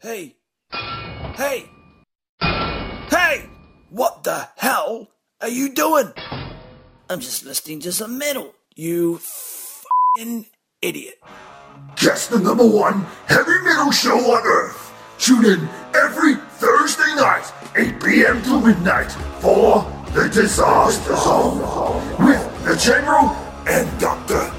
Hey! Hey! Hey! What the hell are you doing? I'm just listening to some metal, you f***ing idiot. Just the number one heavy metal show on Earth. Tune in every Thursday night, 8 p.m. to midnight, for The Disaster Zone with the General and Dr.